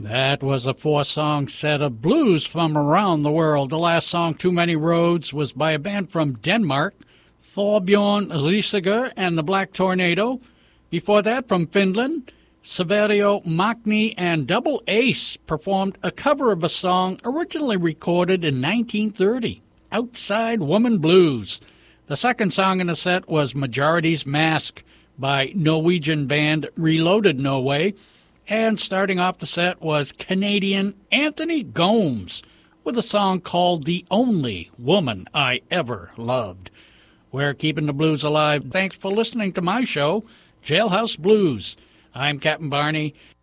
That was a four-song set of blues from around the world. The last song, Too Many Roads, was by a band from Denmark, Thorbjorn Risager and the Black Tornado. Before that, from Finland, Saverio Magni and Double Ace performed a cover of a song originally recorded in 1930, Outside Woman Blues. The second song in the set was Majority's Mask by Norwegian band Reloaded Norway. And starting off the set was Canadian Anthony Gomes with a song called The Only Woman I Ever Loved. We're keeping the blues alive. Thanks for listening to my show, Jailhouse Blues. I'm Captain Barney,